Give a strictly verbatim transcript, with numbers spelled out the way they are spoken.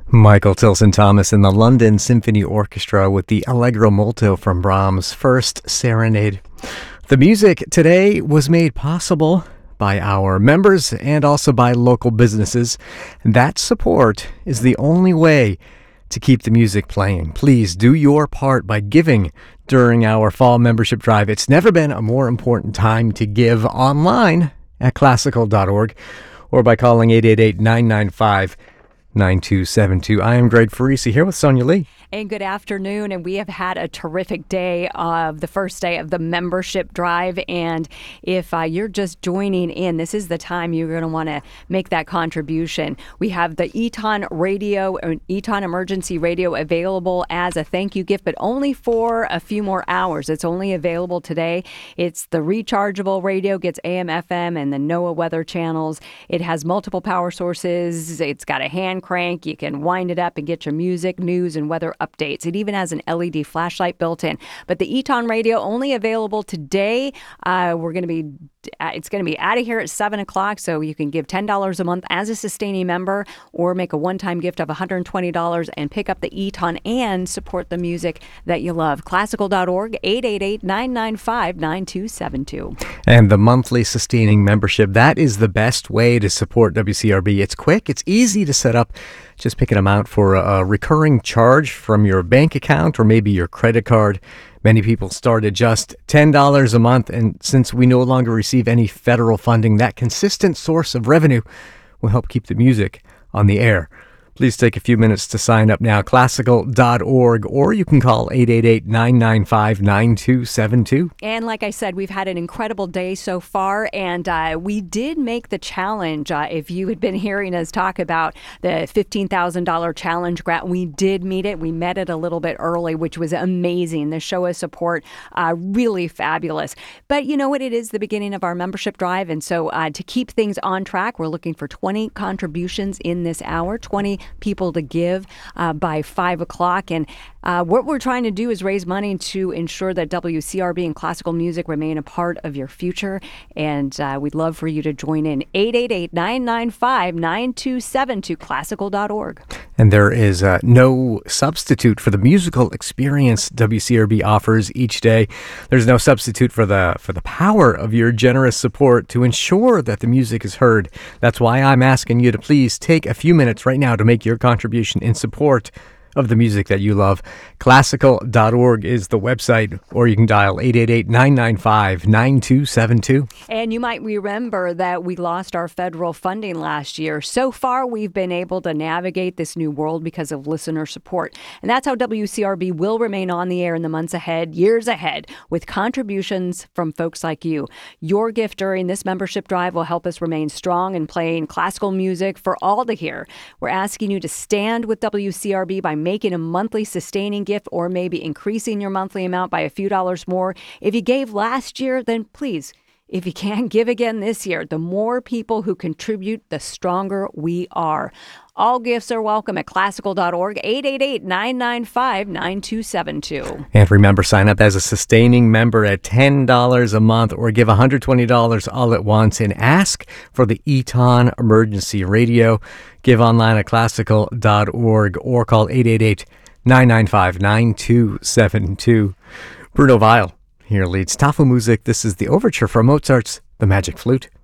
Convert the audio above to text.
Michael Tilson Thomas and the London Symphony Orchestra with the Allegro Molto from Brahms' First Serenade. The music today was made possible by our members and also by local businesses. That support is the only way to keep the music playing. Please do your part by giving during our fall membership drive. It's never been a more important time to give online at classical dot org or by calling eight eight eight, nine nine five, nine two seven two. I am Greg Farisi here with Sonia Lee. And good afternoon, and we have had a terrific day of the first day of the membership drive. And if uh, you're just joining in, this is the time you're going to want to make that contribution. We have the Eton Radio, Eton Emergency Radio available as a thank you gift, but only for a few more hours. It's only available today. It's the rechargeable radio, gets A M, F M, and the NOAA weather channels. It has multiple power sources. It's got a hand crank. You can wind it up and get your music, news, and weather updates. It even has an L E D flashlight built in. But the Eton Radio only available today. Uh, we're going to be, it's going to be out of here at seven o'clock, so you can give ten dollars a month as a sustaining member or make a one-time gift of one hundred twenty dollars and pick up the Eton and support the music that you love. classical dot org, eight eight eight, nine nine five, nine two seven two. And the monthly sustaining membership, that is the best way to support W C R B. It's quick, it's easy to set up. Just pick an amount for a recurring charge from your bank account or maybe your credit card. Many people start at just ten dollars a month, and since we no longer receive any federal funding, that consistent source of revenue will help keep the music on the air. Please take a few minutes to sign up now, classical dot org, or you can call eight eight eight, nine nine five, nine two seven two. And like I said, we've had an incredible day so far, and uh, we did make the challenge. Uh, if you had been hearing us talk about the fifteen thousand dollars challenge grant, we did meet it. We met it a little bit early, which was amazing. The show of support, uh, really fabulous. But you know what? It is the beginning of our membership drive, and so uh, to keep things on track, we're looking for twenty contributions in this hour, twenty people to give uh, by five o'clock. And uh, what we're trying to do is raise money to ensure that W C R B and classical music remain a part of your future. And uh, we'd love for you to join in. eight eight eight, nine nine five, nine two seven two, classical dot org. And there is uh, no substitute for the musical experience W C R B offers each day. There's no substitute for the for the power of your generous support to ensure that the music is heard. That's why I'm asking you to please take a few minutes right now to make your contribution in support of the music that you love. classical dot org is the website, or you can dial eight eight eight, nine nine five, nine two seven two. And you might remember that we lost our federal funding last year. So far, we've been able to navigate this new world because of listener support. And that's how W C R B will remain on the air in the months ahead, years ahead, with contributions from folks like you. Your gift during this membership drive will help us remain strong and playing classical music for all to hear. We're asking you to stand with W C R B by making a monthly sustaining gift or maybe increasing your monthly amount by a few dollars more. If you gave last year, then please, if you can, give again this year. The more people who contribute, the stronger we are. All gifts are welcome at classical dot org, eight eight eight, nine nine five, nine two seven two. And remember, sign up as a sustaining member at ten dollars a month or give one hundred twenty dollars all at once and ask for the Eton Emergency Radio. Give online at classical dot org or call eight eight eight, nine nine five, nine two seven two. Bruno Weil here leads Tafelmusik. This is the overture from Mozart's The Magic Flute.